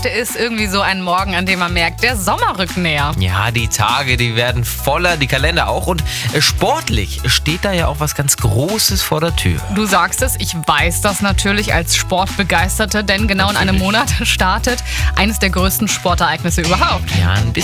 Heute ist irgendwie so ein Morgen, an dem man merkt, der Sommer rückt näher. Ja, die Tage, die werden voller, die Kalender auch. Und sportlich steht da ja auch was ganz Großes vor der Tür. Du sagst es, ich weiß das natürlich als Sportbegeisterte, denn genau in einem Monat startet eines der größten Sportereignisse überhaupt. Ja, ein bisschen